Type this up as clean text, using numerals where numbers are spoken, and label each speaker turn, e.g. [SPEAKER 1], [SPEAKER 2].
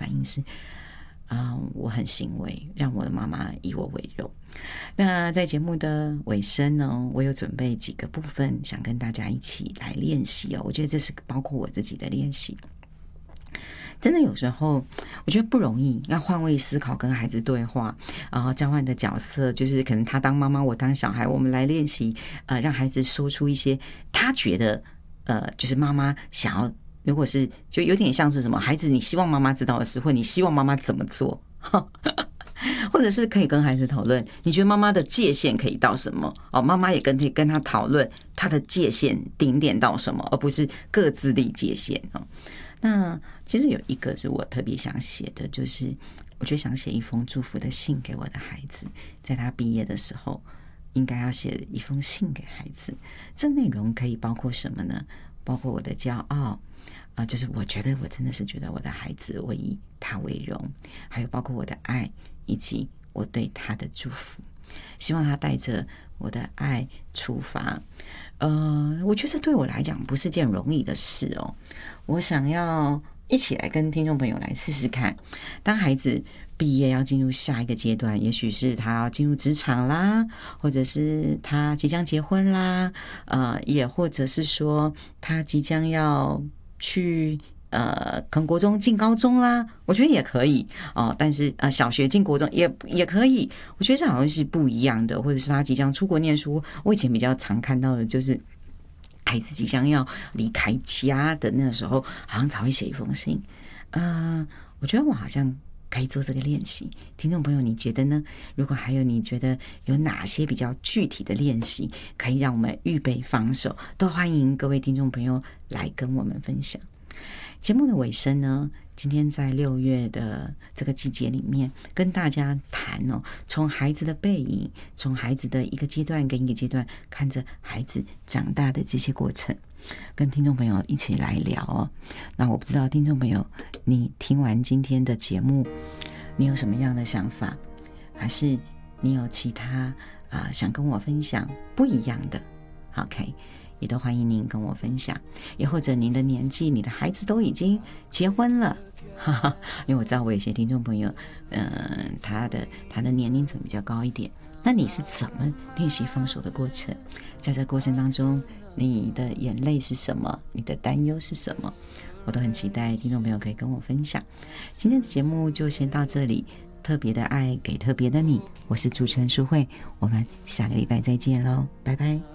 [SPEAKER 1] 反应是我很欣慰，让我的妈妈以我为荣。那在节目的尾声呢，我有准备几个部分想跟大家一起来练习我觉得这是包括我自己的练习。真的有时候我觉得不容易，要换位思考，跟孩子对话，交换的角色，就是可能他当妈妈，我当小孩，我们来练习让孩子说出一些他觉得就是妈妈想要，如果是就有点像是什么孩子你希望妈妈知道的事，或你希望妈妈怎么做或者是可以跟孩子讨论你觉得妈妈的界限可以到什么妈妈也可以跟他讨论他的界限顶点到什么，而不是各自立界限那其实有一个是我特别想写的，就是我就想写一封祝福的信给我的孩子，在他毕业的时候应该要写一封信给孩子。这内容可以包括什么呢？包括我的骄傲就是我觉得我真的是觉得我的孩子我以他为荣，还有包括我的爱以及我对他的祝福，希望他带着我的爱出发。我觉得这对我来讲不是件容易的事我想要一起来跟听众朋友来试试看，当孩子毕业要进入下一个阶段，也许是他要进入职场啦，或者是他即将结婚啦，也或者是说他即将要去可能国中进高中啦，我觉得也可以但是小学进国中也可以，我觉得这好像是不一样的，或者是他即将出国念书。我以前比较常看到的就是孩子即将要离开家的那个时候，好像才会写一封信。我觉得我好像可以做这个练习，听众朋友你觉得呢？如果还有你觉得有哪些比较具体的练习可以让我们预备防守，都欢迎各位听众朋友来跟我们分享。节目的尾声呢，今天在6月的这个季节里面跟大家谈从孩子的背影，从孩子的一个阶段跟一个阶段，看着孩子长大的这些过程，跟听众朋友一起来聊那我不知道听众朋友你听完今天的节目你有什么样的想法，还是你有其他想跟我分享不一样的 OK，也都欢迎您跟我分享，也或者您的年纪，你的孩子都已经结婚了，因为我知道我有些听众朋友，他的年龄层比较高一点，那你是怎么练习放手的过程？在这过程当中，你的眼泪是什么？你的担忧是什么？我都很期待听众朋友可以跟我分享。今天的节目就先到这里，特别的爱给特别的你，我是主持人淑慧，我们下个礼拜再见喽，拜拜。